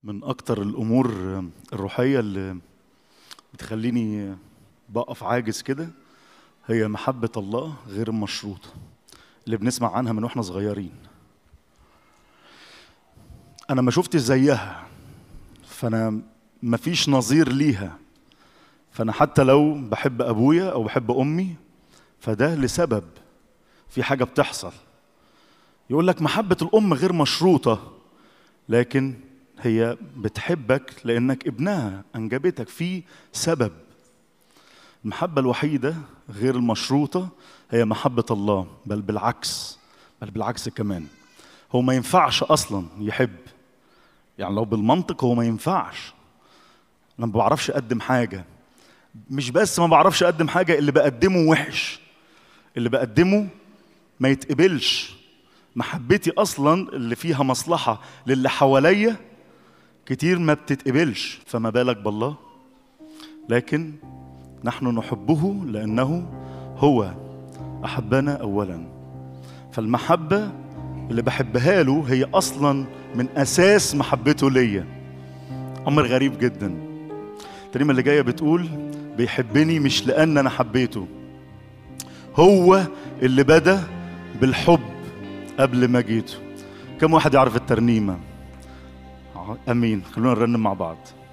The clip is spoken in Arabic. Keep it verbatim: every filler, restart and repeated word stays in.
من أكتر الأمور الروحية اللي بتخليني بقف عاجز كده هي محبة الله غير المشروطة اللي بنسمع عنها من واحنا صغيرين. أنا ما شفتش زيها، فأنا مفيش نظير ليها، فأنا حتى لو بحب أبويا أو بحب أمي فده لسبب، في حاجة بتحصل. يقول لك محبة الأم غير مشروطة، لكن هي بتحبك لأنك ابنها، أنجبتك في سبب. المحبة الوحيدة غير المشروطة هي محبة الله، بل بالعكس بل بالعكس كمان. هو ما ينفعش أصلا يحب، يعني لو بالمنطق هو ما ينفعش. أنا ما بعرفش أقدم حاجة، مش بس ما بعرفش أقدم حاجة، اللي بقدمه وحش، اللي بقدمه ما يتقبلش. محبتي أصلا اللي فيها مصلحة للي حواليا كتير ما بتتقبلش، فما بالك بالله. لكن نحن نحبه لأنه هو أحبنا أولا. فالمحبة اللي بحبها له هي أصلا من أساس محبته ليا. أمر غريب جدا. الترنيمة اللي جاية بتقول بيحبني مش لأن أنا حبيته، هو اللي بدأ بالحب قبل ما جيته. كم واحد يعرف الترنيمة؟ أمين. خلونا نرنم مع بعض.